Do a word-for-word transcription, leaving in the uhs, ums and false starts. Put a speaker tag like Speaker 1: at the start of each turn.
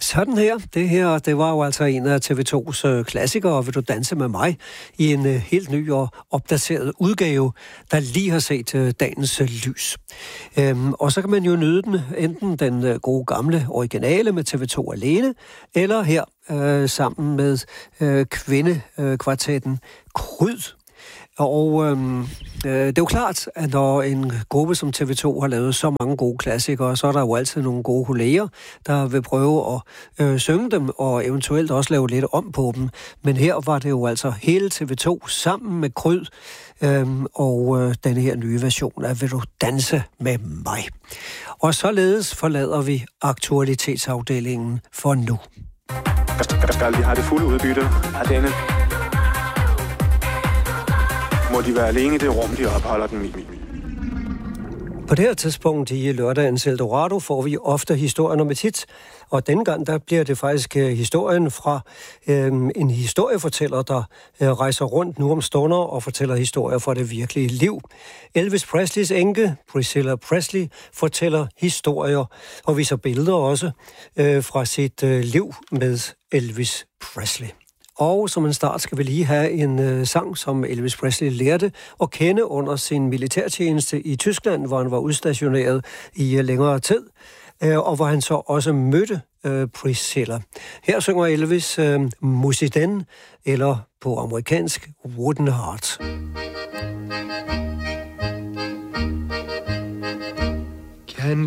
Speaker 1: Sådan her. Det her, det var jo altså en af T V to's øh, klassikere, Vil du danse med mig, i en øh, helt ny og opdateret udgave, der lige har set øh, dagens øh, lys. Øhm, og så kan man jo nyde den, enten den øh, gode gamle originale med T V to alene, eller her øh, sammen med øh, kvindekvartetten Kryd. Og øhm, øh, det er jo klart, at når en gruppe som T V to har lavet så mange gode klassikere, så er der jo altid nogle gode kolleger, der vil prøve at øh, synge dem, og eventuelt også lave lidt om på dem. Men her var det jo altså hele T V to sammen med Kryd, øhm, og øh, denne her nye version af Vil du danse med mig. Og således forlader vi aktualitetsafdelingen for nu.
Speaker 2: Jeg skal lige have det fulde udbytte af denne. Må de være alene i det rum, de opholder den i.
Speaker 1: På det her tidspunkt i lørdagens Eldorado får vi ofte historien om et hit, og denne gang der bliver det faktisk uh, historien fra uh, en historiefortæller, der uh, rejser rundt nu om stunder og fortæller historier fra det virkelige liv. Elvis Presleys enke, Priscilla Presley, fortæller historier og viser billeder også uh, fra sit uh, liv med Elvis Presley. Og som en start skal vi lige have en øh, sang, som Elvis Presley lærte at kende under sin militærtjeneste i Tyskland, hvor han var udstationeret i øh, længere tid, øh, og hvor han så også mødte øh, Priscilla. Her synger Elvis øh, Musiden, eller på amerikansk Wooden Heart.